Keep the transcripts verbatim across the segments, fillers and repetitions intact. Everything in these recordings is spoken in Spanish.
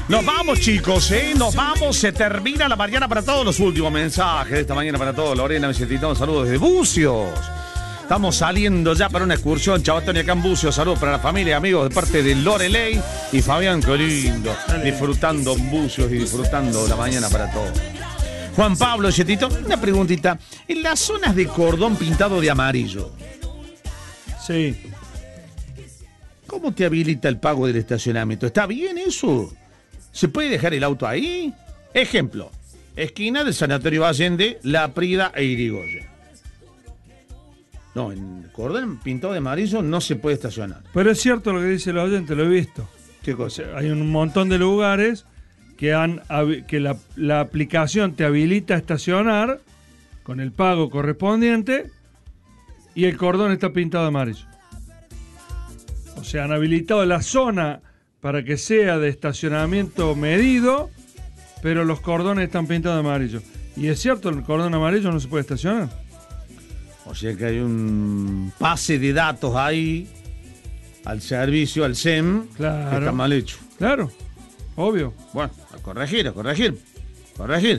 Nos vamos, chicos, ¿eh? Nos vamos. Se termina la mañana para todos. Los últimos mensajes de esta mañana para todos. Lorena, me un saludo desde Bucios. Estamos saliendo ya para una excursión. Chau, Antonio, acá en Bucios. Saludos para la familia, amigos, de parte de Loreley y Fabián, qué lindo. Disfrutando Bucios y disfrutando la mañana para todos. Juan Pablo, Chetito, una preguntita. En las zonas de cordón pintado de amarillo, Sí. ¿cómo te habilita el pago del estacionamiento? ¿Está bien eso? ¿Se puede dejar el auto ahí? Ejemplo, esquina del Sanatorio Allende, La Prida e Irigoyen. No, en cordón pintado de amarillo no se puede estacionar. Pero es cierto lo que dice el oyente, lo he visto. ¿Qué cosa? Hay un montón de lugares que han que la, la aplicación te habilita a estacionar con el pago correspondiente y el cordón está pintado de amarillo. O sea, han habilitado la zona para que sea de estacionamiento medido, pero los cordones están pintados de amarillo. Y es cierto, el cordón amarillo no se puede estacionar. O sea que hay un pase de datos ahí al servicio, al S E M, Claro. que está mal hecho. Claro, obvio. Bueno, a corregir, a corregir, corregir.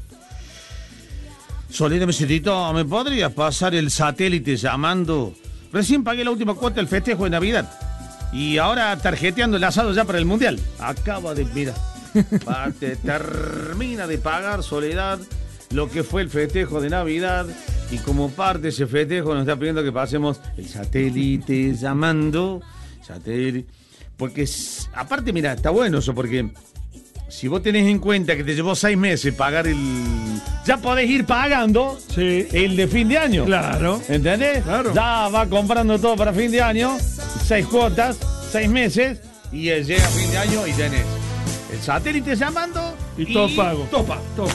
Solito, mesitito, ¿me podrías pasar el satélite llamando? Recién pagué la última cuota del festejo de Navidad. Y ahora tarjeteando el asado ya para el Mundial. Acaba de, mira, parte, termina de pagar Soledad lo que fue el festejo de Navidad. Y como parte de ese festejo nos está pidiendo que pasemos el satélite llamando. Satélite. Porque, aparte, mira, está bueno eso, porque si vos tenés en cuenta que te llevó seis meses pagar el... Ya podés ir pagando Sí. el de fin de año. Claro. ¿Entendés? Claro. Ya va comprando todo para fin de año, seis cuotas, seis meses, y llega fin de año y tenés el satélite llamando Y todo pago. Todo pago. Todo